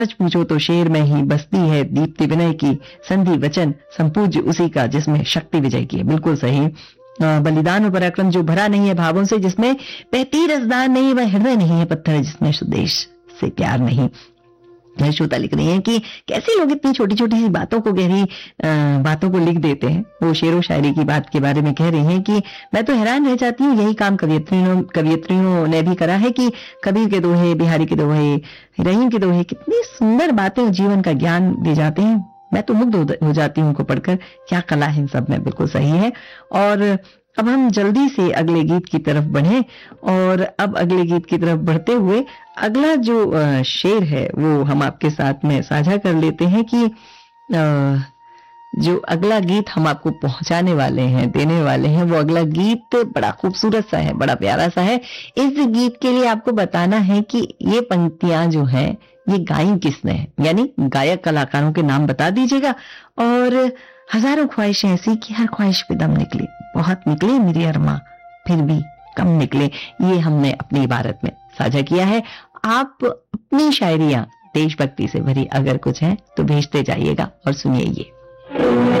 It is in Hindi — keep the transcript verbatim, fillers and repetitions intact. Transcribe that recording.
सच पूछो तो शेर में ही बसती है दीप्ति विनय की, संधि वचन संपूज्य उसी का जिसमें शक्ति विजय की है। बिल्कुल सही। अ, बलिदान और पराक्रम जो भरा नहीं है भावों से, जिसमें बहती रसदान नहीं, वह हृदय नहीं है पत्थर जिसमें स्वदेश से प्यार नहीं। श्रोता लिख रही हैं कि कैसे लोग इतनी छोटी छोटी सी बातों को, गहरी बातों को लिख देते हैं। वो शेरो शायरी की बात के बारे में कह रही हैं कि मैं तो हैरान रह जाती हूँ, यही काम कवियत्रियों कवियत्रियों ने भी करा है कि कबीर के दोहे, बिहारी के दोहे, रहीम के दोहे, कितनी सुंदर बातें जीवन का ज्ञान दे जाते हैं। मैं तो मुग्ध हो जाती हूँ उनको पढ़कर, क्या कला है इन सब में। बिल्कुल सही है। और अब हम जल्दी से अगले गीत की तरफ बढ़े, और अब अगले गीत की तरफ बढ़ते हुए अगला जो शेर है वो हम आपके साथ में साझा कर लेते हैं कि जो अगला गीत हम आपको पहुंचाने वाले हैं, देने वाले हैं, वो अगला गीत बड़ा खूबसूरत सा है, बड़ा प्यारा सा है। इस गीत के लिए आपको बताना है कि ये पंक्तियां जो हैं ये गाई किसने है, यानी गायक कलाकारों के नाम बता दीजिएगा। और हजारों ख्वाहिशें ऐसी कि हर ख्वाहिश पे दम निकले, बहुत निकले मेरी अरमा फिर भी कम निकले, ये हमने अपनी इबारत में साझा किया है। आप अपनी शायरियां देशभक्ति से भरी अगर कुछ है तो भेजते जाइएगा और सुनिए ये।